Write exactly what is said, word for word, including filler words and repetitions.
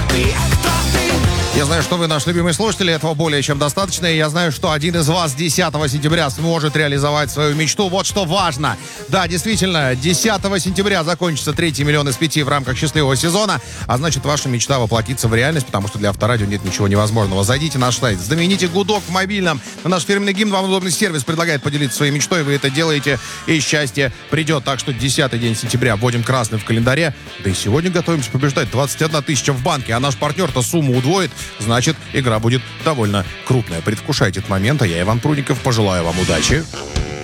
Я знаю, что вы наш любимый слушатель, этого более чем достаточно. И я знаю, что один из вас десятого сентября сможет реализовать свою мечту. Вот что важно. Да, действительно, десятого сентября закончится третий миллион из пяти в рамках счастливого сезона. А значит, ваша мечта воплотится в реальность, потому что для Авторадио нет ничего невозможного. Зайдите на наш сайт, знамените гудок в мобильном. На наш фирменный гимн вам удобный сервис предлагает поделиться своей мечтой. Вы это делаете, и счастье придет. Так что десятый день сентября вводим красный в календаре. Да и сегодня готовимся побеждать. двадцать одна тысяча в банке, а наш партнер-то сумму удвоит. Значит, игра будет довольно крупная. Предвкушайте этот момент, а я, Иван Прудников, пожелаю вам удачи.